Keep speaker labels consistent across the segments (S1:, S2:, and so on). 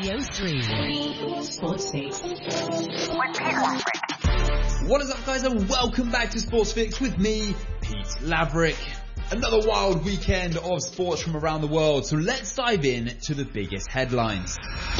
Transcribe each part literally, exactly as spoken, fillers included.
S1: Radio three. Sports Fix. With Pete
S2: Laverick. What is up, guys, and welcome back to Sports Fix with me, Pete Laverick. Another wild weekend of sports from around the world, so let's dive in to the biggest headlines.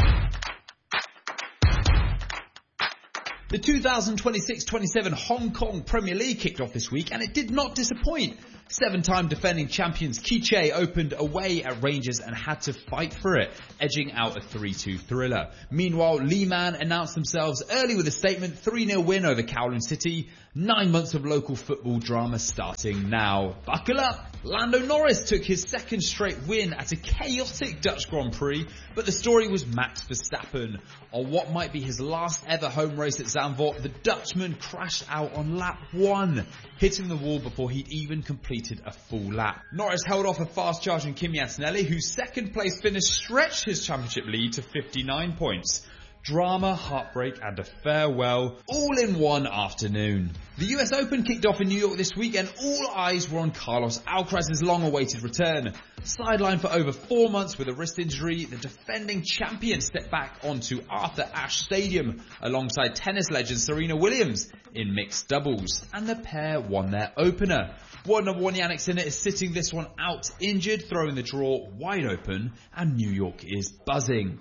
S2: The two thousand twenty-six twenty-seven Hong Kong Premier League kicked off this week, and it did not disappoint. Seven-time defending champions Quiche opened away at Rangers and had to fight for it, edging out a three two thriller. Meanwhile, Lehman announced themselves early with a statement, three nil win over Kowloon City. Nine months of local football drama starting now. Buckle up! Lando Norris took his second straight win at a chaotic Dutch Grand Prix, but the story was Max Verstappen. On what might be his last ever home race at Zandvoort, the Dutchman crashed out on lap one, hitting the wall before he'd even completed a full lap. Norris held off a fast-charging Kimi Antonelli, whose second place finish stretched his championship lead to fifty-nine points. Drama, heartbreak and a farewell, all in one afternoon. The U S Open kicked off in New York this week and all eyes were on Carlos Alcaraz's long-awaited return. Sidelined for over four months with a wrist injury, the defending champion stepped back onto Arthur Ashe Stadium alongside tennis legend Serena Williams in mixed doubles, and the pair won their opener. World number one Jannik Sinner is sitting this one out injured, throwing the draw wide open, and New York is buzzing.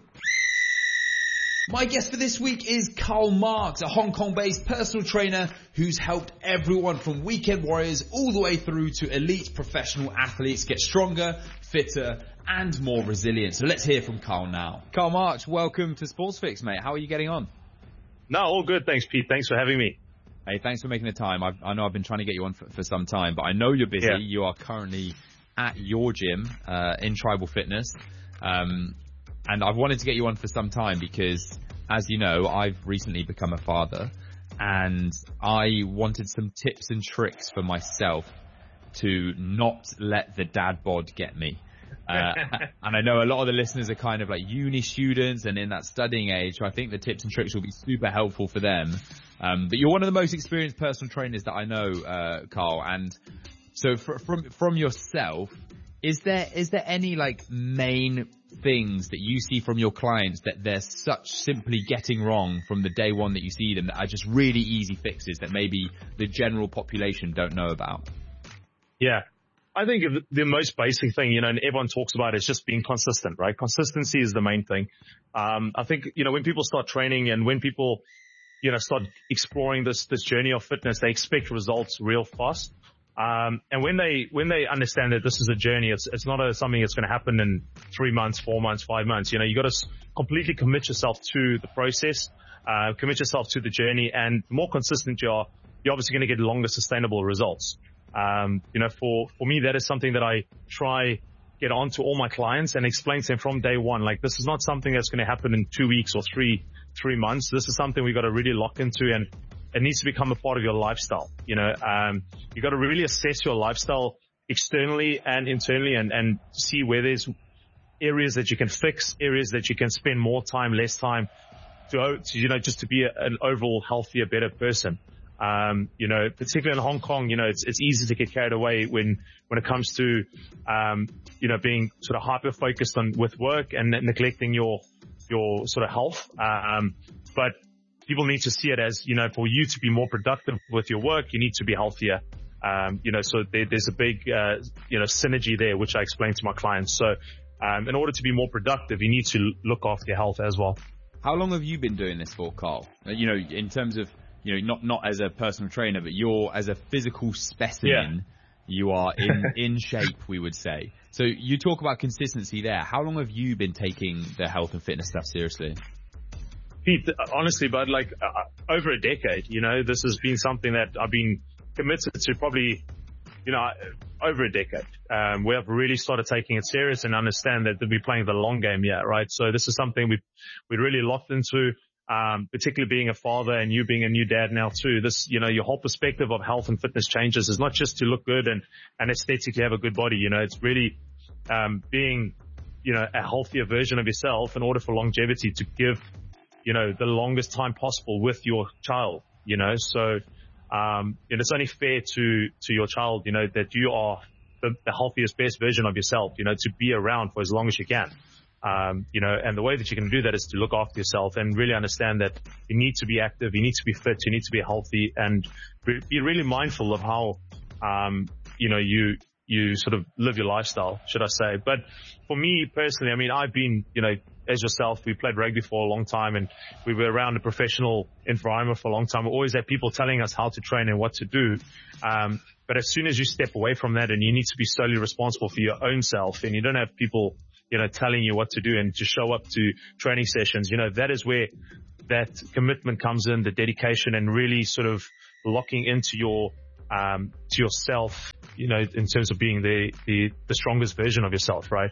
S2: My guest for this week is Karl Marx, a Hong Kong-based personal trainer who's helped everyone from weekend warriors all the way through to elite professional athletes get stronger, fitter, and more resilient. So let's hear from Karl now. Karl Marx, welcome to Sports Fix, mate. How are you getting on?
S3: No, all good. Thanks, Pete. Thanks for having me.
S2: Hey, thanks for making the time. I've, I know I've been trying to get you on for, for some time, but I know you're busy. Yeah. You are currently at your gym uh, in Tribal Fitness. Um, And I've wanted to get you on for some time because, as you know, I've recently become a father and I wanted some tips and tricks for myself to not let the dad bod get me. Uh, and I know a lot of the listeners are kind of like uni students and in that studying age, so I think the tips and tricks will be super helpful for them. Um, but you're one of the most experienced personal trainers that I know, uh, Karl. And so fr- from from yourself, Is there is there any like main things that you see from your clients that they're such simply getting wrong from the day one that you see them that are just really easy fixes that maybe the general population don't know about?
S3: Yeah, I think the most basic thing, you know, and everyone talks about is just being consistent, right? Consistency is the main thing. Um, I think, you know, when people start training and when people, you know, start exploring this this journey of fitness, they expect results real fast. Um, and when they, when they understand that this is a journey, it's, it's not a, something that's going to happen in three months, four months, five months. You know, you got to completely commit yourself to the process, uh, commit yourself to the journey. And the more consistent you are, you're obviously going to get longer sustainable results. Um, you know, for, for me, that is something that I try get on to all my clients and explain to them from day one. Like, this is not something that's going to happen in two weeks or three, three months. This is something we got to really lock into, and it needs to become a part of your lifestyle. You know, um, you got to really assess your lifestyle externally and internally and, and see where there's areas that you can fix, areas that you can spend more time, less time to, to you know, just to be a, an overall healthier, better person. Um, you know, particularly in Hong Kong, you know, it's, it's easy to get carried away when, when it comes to, um, you know, being sort of hyper focused on with work and neglecting your, your sort of health. Um, but people need to see it as, you know, for you to be more productive with your work, you need to be healthier. Um, you know, so there, there's a big, uh, you know, synergy there, which I explain to my clients. So, um, in order to be more productive, you need to look after your health as well.
S2: How long have you been doing this for, Karl? You know, in terms of, you know, not, not as a personal trainer, but you're as a physical specimen, yeah. You are in, in shape, we would say. So you talk about consistency there. How long have you been taking the health and fitness stuff seriously?
S3: Pete, honestly, but like uh, over a decade, you know, this has been something that I've been committed to probably, you know, over a decade. Um, we have really started taking it serious and understand that we're playing the long game yet, right? So this is something we we really locked into, um, particularly being a father and you being a new dad now too. This, you know, your whole perspective of health and fitness changes. Is not just to look good and, and aesthetically have a good body, you know, it's really, um, being, you know, a healthier version of yourself in order for longevity to give, you know, the longest time possible with your child, you know, so, um, and it's only fair to, to your child, you know, that you are the, the healthiest, best version of yourself, you know, to be around for as long as you can. Um, you know, and the way that you can do that is to look after yourself and really understand that you need to be active, you need to be fit, you need to be healthy, and be really mindful of how, um, you know, you, you sort of live your lifestyle, should I say. But for me personally, I mean, I've been, you know, as yourself, we played rugby for a long time and we were around a professional environment for a long time. We always had people telling us how to train and what to do. Um, but as soon as you step away from that and you need to be solely responsible for your own self and you don't have people, you know, telling you what to do and to show up to training sessions, you know, that is where that commitment comes in, the dedication, and really sort of locking into your, um, to yourself, you know, in terms of being the, the, the strongest version of yourself, right?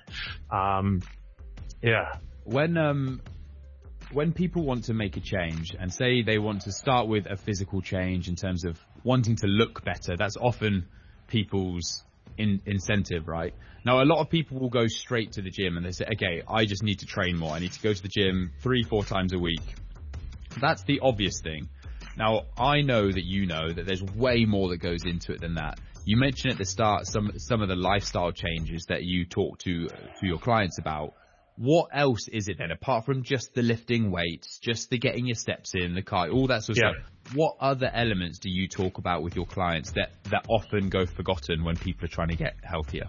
S3: Um, yeah.
S2: When, um, when people want to make a change and say they want to start with a physical change in terms of wanting to look better, that's often people's in, incentive, right? Now, a lot of people will go straight to the gym and they say, okay, I just need to train more. I need to go to the gym three, four times a week. That's the obvious thing. Now, I know that you know that there's way more that goes into it than that. You mentioned at the start some some of the lifestyle changes that you talk to to your clients about. What else is it then, apart from just the lifting weights, just the getting your steps in, the car, all that sort of
S3: Yeah.
S2: stuff? What other elements do you talk about with your clients that, that often go forgotten when people are trying to get healthier?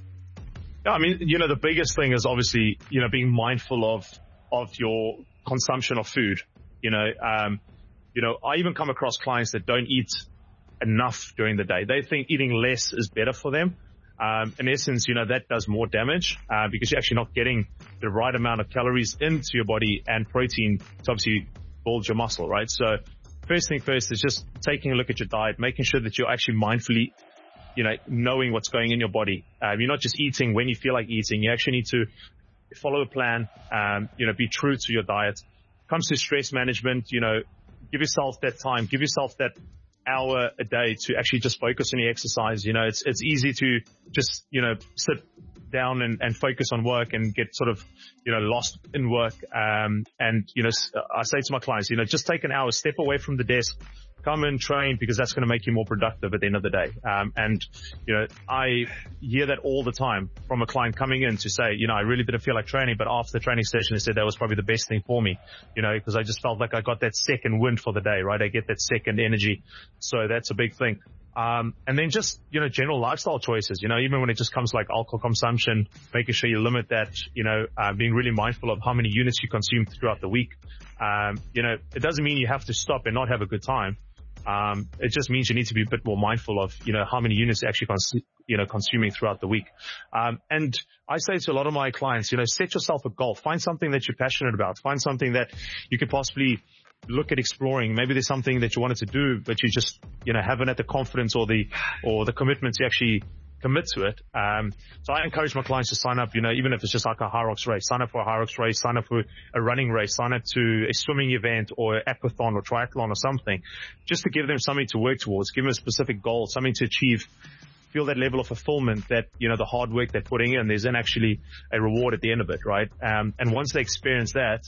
S3: Yeah, I mean, you know, the biggest thing is obviously, you know, being mindful of, of your consumption of food. You know, um, you know, I even come across clients that don't eat enough during the day. They think eating less is better for them. Um, in essence, you know, that does more damage, uh, because you're actually not getting the right amount of calories into your body and protein to obviously build your muscle, right? So first thing first is just taking a look at your diet, making sure that you're actually mindfully, you know, knowing what's going in your body. Um, you're not just eating when you feel like eating. You actually need to follow a plan, um, you know, be true to your diet. Comes to stress management, you know, give yourself that time, give yourself that hour a day to actually just focus on your exercise. You know, it's, it's easy to just, you know, sit down and, and focus on work and get sort of, you know, lost in work. Um, and, you know, I say to my clients, you know, just take an hour, step away from the desk, come and train, because that's going to make you more productive at the end of the day. Um, and, you know, I hear that all the time from a client coming in to say, you know, I really didn't feel like training, but after the training session, they said that was probably the best thing for me, you know, because I just felt like I got that second wind for the day, right? I get that second energy. So that's a big thing. Um, and then just, you know, general lifestyle choices, you know, even when it just comes to like alcohol consumption, making sure you limit that, you know, uh, being really mindful of how many units you consume throughout the week. Um, you know, it doesn't mean you have to stop and not have a good time. Um, it just means you need to be a bit more mindful of, you know, how many units you're actually, cons- you know, consuming throughout the week. Um, and I say to a lot of my clients, you know, set yourself a goal, find something that you're passionate about, find something that you could possibly look at exploring. Maybe there's something that you wanted to do, but you just, you know, haven't had the confidence or the, or the commitment to actually commit to it. Um, so I encourage my clients to sign up, you know, even if it's just like a Hyrox race, sign up for a Hyrox race, sign up for a running race, sign up to a swimming event or aquathon or triathlon or something, just to give them something to work towards, give them a specific goal, something to achieve, feel that level of fulfillment that, you know, the hard work they're putting in, there's then actually a reward at the end of it, right? Um, and once they experience that,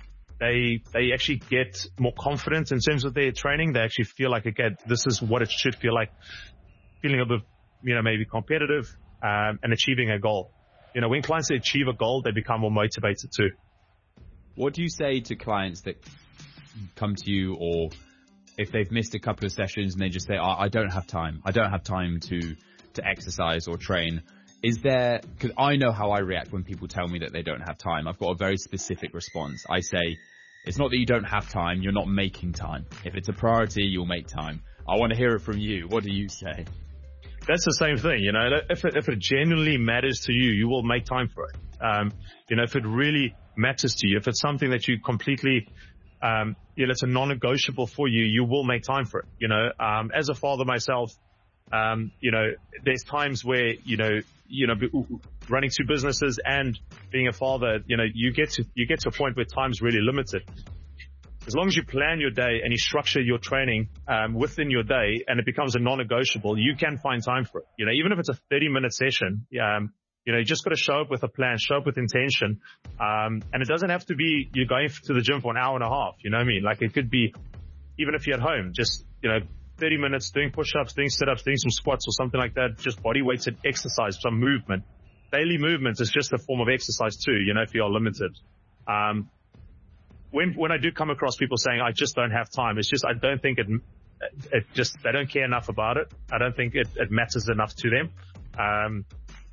S3: they, they actually get more confidence in terms of their training. They actually feel like, okay, this is what it should feel like, feeling a bit, you know, maybe competitive, um, and achieving a goal. You know, when clients achieve a goal, they become more motivated too.
S2: What do you say to clients that come to you, or if they've missed a couple of sessions and they just say, oh, I don't have time. I don't have time to, to exercise or train. Is there, cause I know how I react when people tell me that they don't have time. I've got a very specific response. I say, it's not that you don't have time, you're not making time. If it's a priority, you'll make time. I want to hear it from you. What do you say?
S3: That's the same thing, you know, if it, if it genuinely matters to you, you will make time for it. Um, you know, if it really matters to you, if it's something that you completely, um, you know, it's a non-negotiable for you, you will make time for it. You know, um, as a father myself, um, you know, there's times where, you know, you know, running two businesses and being a father, you know, you get to, you get to a point where time's really limited. As long as you plan your day and you structure your training um, within your day, and it becomes a non-negotiable, you can find time for it. You know, even if it's a thirty minute session, um, you know, you just got to show up with a plan, show up with intention. Um, and it doesn't have to be you're going to the gym for an hour and a half. You know what I mean? Like it could be, even if you're at home, just, you know, thirty minutes doing push-ups, doing sit-ups, doing some squats or something like that, just body weighted exercise, some movement. daily movement is just a form of exercise too, you know, if you are limited. Um, when, when I do come across people saying, I just don't have time, it's just, I don't think it, it just, they don't care enough about it. I don't think it, it matters enough to them. Um,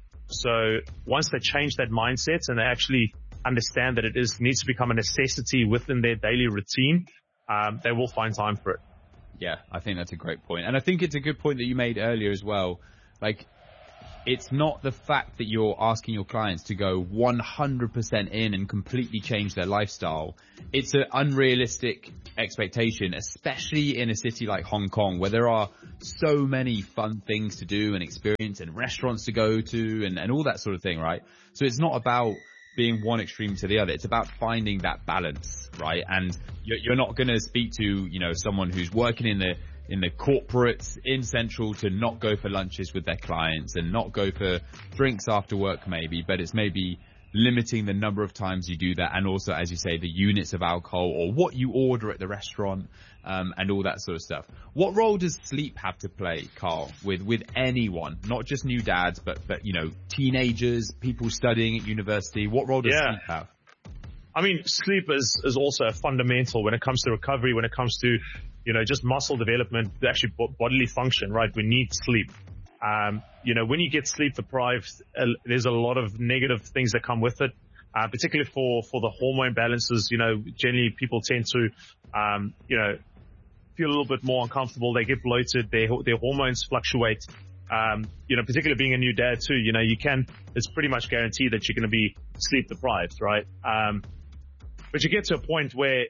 S3: so once they change that mindset and they actually understand that it is, needs to become a necessity within their daily routine, um, they will find time for it.
S2: Yeah, I think that's a great point. And I think it's a good point that you made earlier as well. Like, it's not the fact that you're asking your clients to go one hundred percent in and completely change their lifestyle. It's an unrealistic expectation, especially in a city like Hong Kong, where there are so many fun things to do and experience and restaurants to go to and, and all that sort of thing, right? So it's not about being one extreme to the other. It's about finding that balance, right? And you're, you're not going to speak to, you know, someone who's working in the in the corporates in Central to not go for lunches with their clients and not go for drinks after work maybe, but it's maybe limiting the number of times you do that, and also, as you say, the units of alcohol or what you order at the restaurant, um, and all that sort of stuff. What role does sleep have to play, Carl, with, with anyone, not just new dads, but, but, you know, teenagers, people studying at university? What role does
S3: yeah.
S2: sleep have?
S3: I mean, sleep is, is also fundamental when it comes to recovery, when it comes to, you know, just muscle development, actually bodily function, right? We need sleep. Um, you know, when you get sleep deprived, uh, there's a lot of negative things that come with it, uh, particularly for, for the hormone balances. You know, generally people tend to, um, you know, feel a little bit more uncomfortable. They get bloated. Their, their hormones fluctuate. Um, you know, particularly being a new dad too, you know, you can, it's pretty much guaranteed that you're going to be sleep deprived, right? Um, but you get to a point where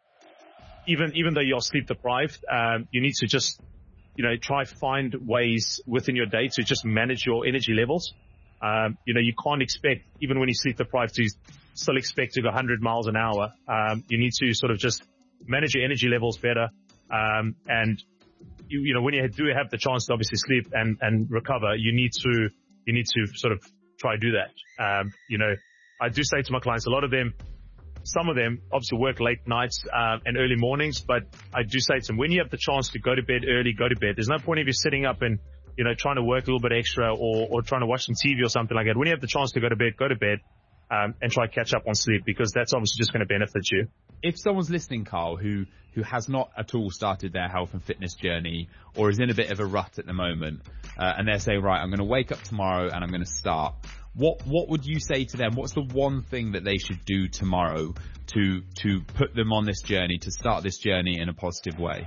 S3: even, even though you're sleep deprived, um, you need to just, you know, try find ways within your day to just manage your energy levels. Um, you know, you can't expect, even when you sleep deprived, to still expect to go one hundred miles an hour. Um, you need to sort of just manage your energy levels better. Um, and you, you know, when you do have the chance to obviously sleep and, and recover, you need to, you need to sort of try to do that. Um, you know, I do say to my clients, a lot of them, some of them obviously work late nights, um, and early mornings, but I do say to them, when you have the chance to go to bed early, go to bed. There's no point of you sitting up and, you know, trying to work a little bit extra or, or trying to watch some T V or something like that. When you have the chance to go to bed, go to bed, um, and try to catch up on sleep, because that's obviously just going to benefit you.
S2: If someone's listening, Carl, who, who has not at all started their health and fitness journey or is in a bit of a rut at the moment, uh, and they're saying, right, I'm going to wake up tomorrow and I'm going to start. What, what would you say to them? What's the one thing that they should do tomorrow to, to put them on this journey, to start this journey in a positive way?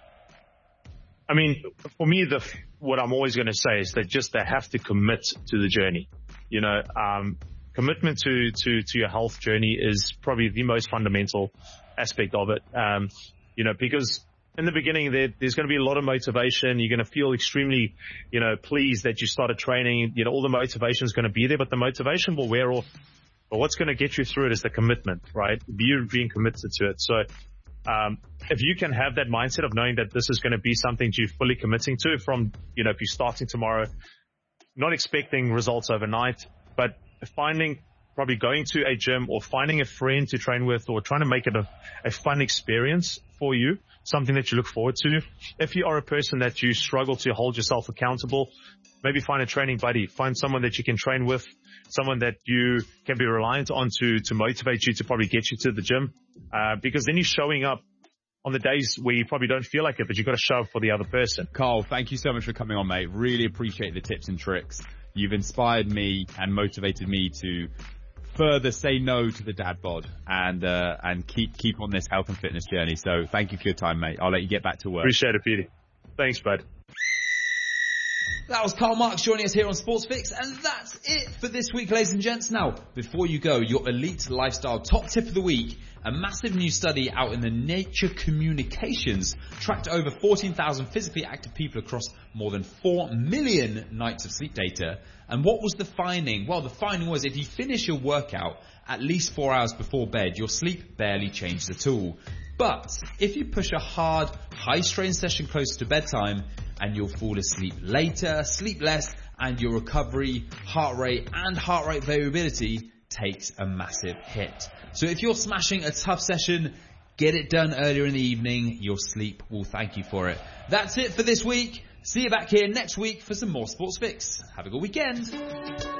S3: I mean, for me, the, what I'm always going to say is that just they have to commit to the journey. You know, um, commitment to, to, to your health journey is probably the most fundamental aspect of it. Um, you know, because in the beginning, there, there's going to be a lot of motivation. You're going to feel extremely, you know, pleased that you started training. You know, all the motivation is going to be there, but the motivation will wear off. But what's going to get you through it is the commitment, right? You being committed to it. So, um, if you can have that mindset of knowing that this is going to be something you're fully committing to from, you know, if you're starting tomorrow, not expecting results overnight, but finding, probably going to a gym or finding a friend to train with or trying to make it a, a fun experience for you, something that you look forward to. If you are a person that you struggle to hold yourself accountable, maybe find a training buddy, find someone that you can train with, someone that you can be reliant on to, to motivate you to probably get you to the gym. Uh, because then you're showing up on the days where you probably don't feel like it, but you've got to show up for the other person.
S2: Carl, thank you so much for coming on, mate. Really appreciate the tips and tricks. You've inspired me and motivated me to further say no to the dad bod and uh, and keep keep on this health and fitness journey. So thank you for your time, mate. I'll let you get back to work.
S3: Appreciate it, Petey. Thanks, bud.
S2: That was Karl Marx joining us here on SportsFix, and that's it for this week, ladies and gents. Now, before you go, your elite lifestyle top tip of the week. A massive new study out in the Nature Communications tracked over fourteen thousand physically active people across more than four million nights of sleep data. And what was the finding? Well, the finding was if you finish your workout at least four hours before bed, your sleep barely changes at all. But if you push a hard, high-strain session closer to bedtime, and you'll fall asleep later, sleep less, and your recovery, heart rate, and heart rate variability takes a massive hit. So if you're smashing a tough session, get it done earlier in the evening. Your sleep will thank you for it. That's it for this week. See you back here next week for some more Sports Fix. Have a good weekend.